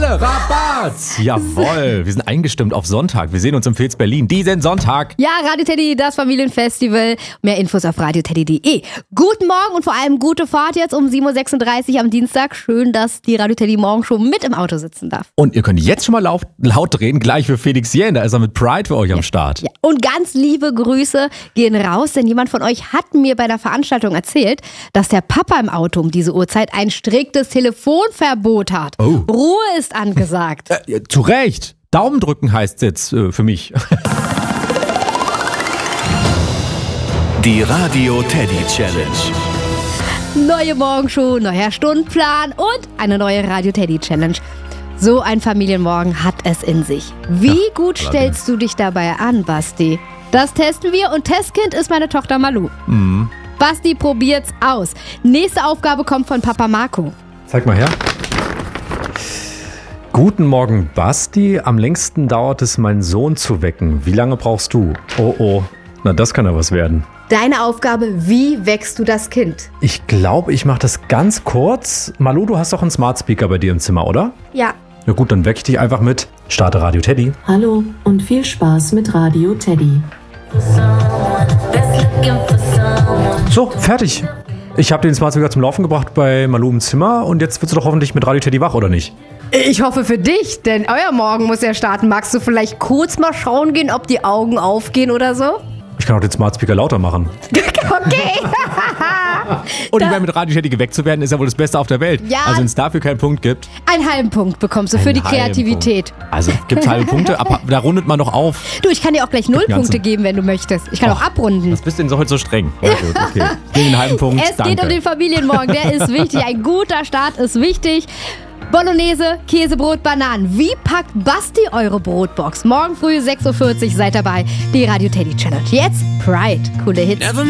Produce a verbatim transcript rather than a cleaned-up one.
Ralle, Rabatz! Jawohl, wir sind eingestimmt auf Sonntag. Wir sehen uns im Filz Berlin diesen Sonntag. Ja, Radio Teddy, das Familienfestival. Mehr Infos auf radioteddy punkt de. Guten Morgen und vor allem gute Fahrt jetzt um sieben Uhr sechsunddreißig am Dienstag. Schön, dass die Radio Teddy morgen schon mit im Auto sitzen darf. Und ihr könnt jetzt schon mal laut, laut drehen, gleich für Felix Jähn. Da ist er mit Pride für euch ja am Start. Ja. Und ganz liebe Grüße gehen raus, denn jemand von euch hat mir bei der Veranstaltung erzählt, dass der Papa im Auto um diese Uhrzeit ein striktes Telefonverbot hat. Oh. Ruhe ist angesagt. Äh, zu Recht. Daumen drücken heißt jetzt äh, für mich. Die Radio Teddy Challenge. Neue Morgenshow, neuer Stundenplan und eine neue Radio Teddy Challenge. So ein Familienmorgen hat es in sich. Wie Ach, gut stellst du dich dabei an, Basti? Das testen wir und Testkind ist meine Tochter Malu. Mhm. Basti probiert's aus. Nächste Aufgabe kommt von Papa Marco. Zeig mal her. Guten Morgen, Basti. Am längsten dauert es, meinen Sohn zu wecken. Wie lange brauchst du? Oh, oh. Na, das kann ja was werden. Deine Aufgabe, wie wächst du das Kind? Ich glaube, ich mache das ganz kurz. Malu, du hast doch einen Smart Speaker bei dir im Zimmer, oder? Ja. Ja gut, dann weck ich dich einfach mit. Starte Radio Teddy. Hallo und viel Spaß mit Radio Teddy. So, fertig. Ich habe den Smart Speaker zum Laufen gebracht bei Malu im Zimmer und jetzt wirst du doch hoffentlich mit Radio Teddy wach, oder nicht? Ich hoffe für dich, denn euer Morgen muss ja starten. Magst du vielleicht kurz mal schauen gehen, ob die Augen aufgehen oder so? Ich kann auch den Smart Speaker lauter machen. Okay. Und ich meine, mit Radio Teddy geweckt zu werden, ist ja wohl das Beste auf der Welt. Ja. Also wenn es dafür keinen Punkt gibt. Einen halben Punkt bekommst du für Einen die halben Kreativität. Punkt. Also gibt es halbe Punkte, aber da rundet man noch auf. Du, ich kann dir auch gleich null ganzen. Punkte geben, wenn du möchtest. Ich kann Och, auch abrunden. Was bist du denn so heute so streng? Ja, gut, okay. Ich nehme den halben Punkt. Es Danke. geht um den Familienmorgen, der ist wichtig. Ein guter Start ist wichtig. Bolognese, Käsebrot, Bananen. Wie packt Basti eure Brotbox? Morgen früh sechs Uhr vierzig seid dabei. Die Radio Teddy Challenge. Jetzt Pride. Coole Hits.